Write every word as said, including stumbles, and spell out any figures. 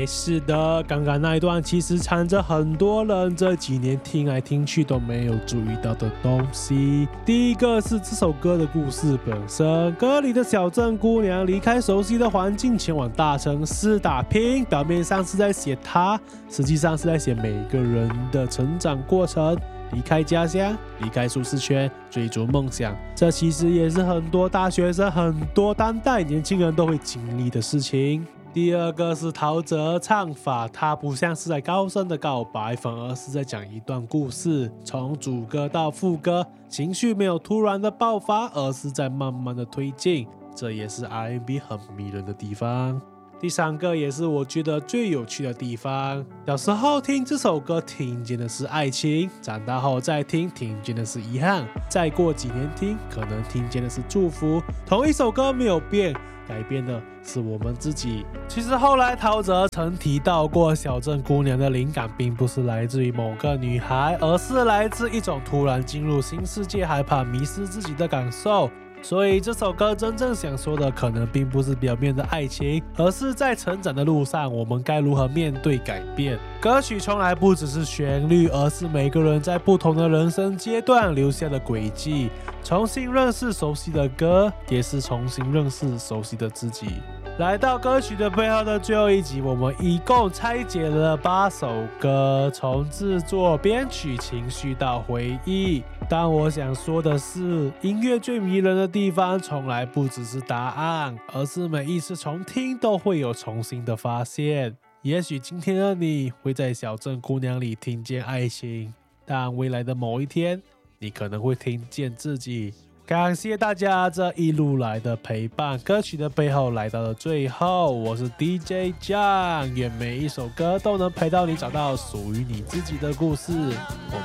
是的，刚刚那一段其实藏着很多人这几年听来听去都没有注意到的东西。第一个是这首歌的故事本身，歌里的小镇姑娘离开熟悉的环境，前往大城市打拼，表面上是在写她，实际上是在写每个人的成长过程。离开家乡，离开舒适圈，追逐梦想，这其实也是很多大学生、很多当代年轻人都会经历的事情。第二个是陶喆唱法，它不像是在高声的告白，反而是在讲一段故事，从主歌到副歌，情绪没有突然的爆发，而是在慢慢的推进，这也是 R and B 很迷人的地方。第三个也是我觉得最有趣的地方，小时候听这首歌听见的是爱情，长大后再听听见的是遗憾，再过几年听可能听见的是祝福。同一首歌没有变，改变的是我们自己。其实后来陶喆曾提到过，小镇姑娘的灵感并不是来自于某个女孩，而是来自一种突然进入新世界害怕迷失自己的感受。所以这首歌真正想说的可能并不是表面的爱情，而是在成长的路上我们该如何面对改变。歌曲从来不只是旋律，而是每个人在不同的人生阶段留下的轨迹。重新认识熟悉的歌，也是重新认识熟悉的自己。来到歌曲的背后的最后一集，我们一共拆解了八首歌，从制作、编曲、情绪到回忆。但我想说的是，音乐最迷人的地方从来不只是答案，而是每一次重听都会有重新的发现。也许今天的你会在小镇姑娘里听见爱情，但未来的某一天，你可能会听见自己。感谢大家这一路来的陪伴，歌曲的背后来到了最后，我是 D J John， 愿每一首歌都能陪到你找到属于你自己的故事。